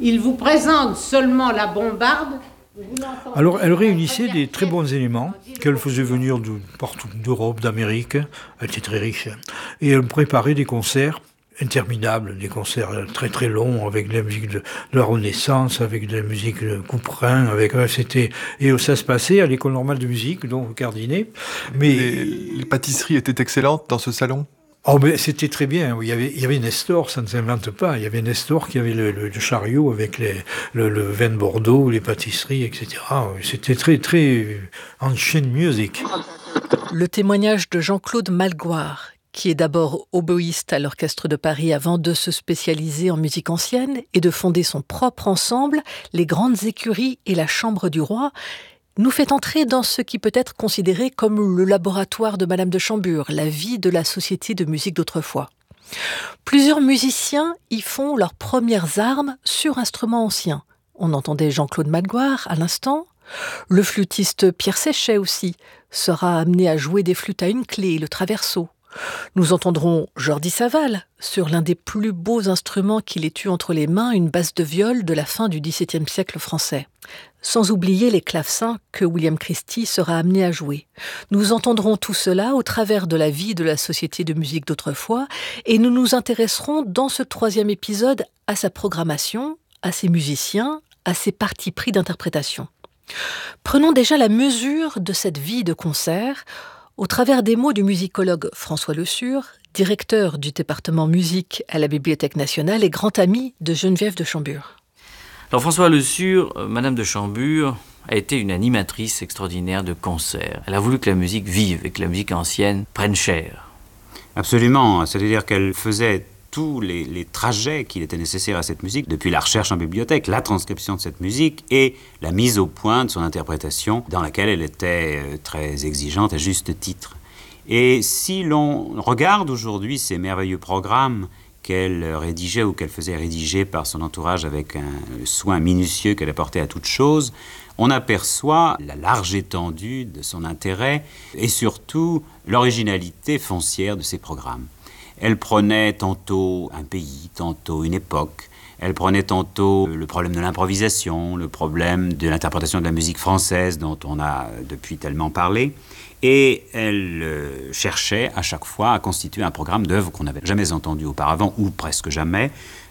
Il vous présente seulement la bombarde. Alors, elle réunissait des très bons éléments qu'elle faisait venir de partout, d'Europe, d'Amérique. Elle était très riche. Et elle préparait des concerts interminables, des concerts très très longs avec de la musique de la Renaissance, avec de la musique de Couperin, et ça se passait à l'école normale de musique, donc au Cardinet. Mais les pâtisseries étaient excellentes dans ce salon. Oh, ben, c'était très bien. Il y avait Nestor, ça ne s'invente pas. Il y avait Nestor qui avait le chariot avec le vin de Bordeaux, les pâtisseries, etc. C'était très, très ancient music. Le témoignage de Jean-Claude Malgoire, qui est d'abord oboïste à l'Orchestre de Paris avant de se spécialiser en musique ancienne et de fonder son propre ensemble, les Grandes Écuries et la Chambre du Roi, nous fait entrer dans ce qui peut être considéré comme le laboratoire de Madame de Chambure, la vie de la société de musique d'autrefois. Plusieurs musiciens y font leurs premières armes sur instruments anciens. On entendait Jean-Claude Malgoire à l'instant. Le flûtiste Pierre Séchet aussi sera amené à jouer des flûtes à une clé, le traverso. Nous entendrons Jordi Savall sur l'un des plus beaux instruments qu'il ait eu entre les mains, une basse de viol de la fin du XVIIe siècle français. Sans oublier les clavecins que William Christie sera amené à jouer. Nous entendrons tout cela au travers de la vie de la société de musique d'autrefois et nous nous intéresserons dans ce 3e épisode à sa programmation, à ses musiciens, à ses partis pris d'interprétation. Prenons déjà la mesure de cette vie de concert au travers des mots du musicologue François Le Sur, directeur du département musique à la Bibliothèque nationale et grand ami de Geneviève de Chambure. Alors François Le Sur, Madame de Chambure a été une animatrice extraordinaire de concerts. Elle a voulu que la musique vive et que la musique ancienne prenne chair. Absolument, c'est-à-dire qu'elle faisait tous les trajets qu'il était nécessaire à cette musique, depuis la recherche en bibliothèque, la transcription de cette musique et la mise au point de son interprétation, dans laquelle elle était très exigeante à juste titre. Et si l'on regarde aujourd'hui ces merveilleux programmes qu'elle rédigeait ou qu'elle faisait rédiger par son entourage avec un soin minutieux qu'elle apportait à toute chose, on aperçoit la large étendue de son intérêt et surtout l'originalité foncière de ses programmes. Elle prenait tantôt un pays, tantôt une époque. Elle prenait tantôt le problème de l'improvisation, le problème de l'interprétation de la musique française dont on a depuis tellement parlé. Et elle cherchait à chaque fois à constituer un programme d'œuvres qu'on n'avait jamais entendu auparavant, ou presque jamais.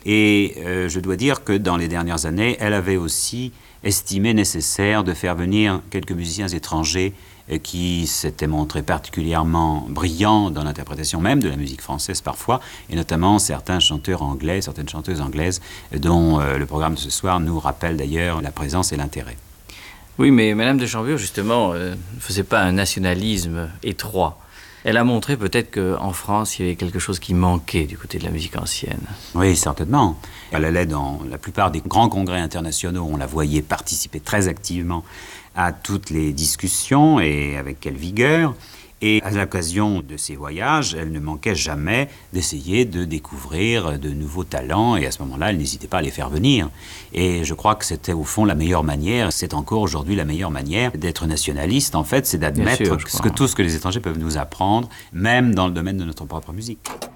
Et je dois dire que dans les dernières années, elle avait aussi estimé nécessaire de faire venir quelques musiciens étrangers qui s'étaient montrés particulièrement brillants dans l'interprétation même de la musique française parfois, et notamment certains chanteurs anglais, certaines chanteuses anglaises, dont le programme de ce soir nous rappelle d'ailleurs la présence et l'intérêt. Oui, mais Madame de Chambure, justement, ne faisait pas un nationalisme étroit. Elle a montré peut-être qu'en France, il y avait quelque chose qui manquait du côté de la musique ancienne. Oui, certainement. Elle allait dans la plupart des grands congrès internationaux, on la voyait participer très activement à toutes les discussions et avec quelle vigueur. Et à l'occasion de ces voyages, elle ne manquait jamais d'essayer de découvrir de nouveaux talents. Et à ce moment-là, elle n'hésitait pas à les faire venir. Et je crois que c'était au fond la meilleure manière, c'est encore aujourd'hui la meilleure manière d'être nationaliste, en fait, c'est d'admettre tout ce que les étrangers peuvent nous apprendre, même dans le domaine de notre propre musique.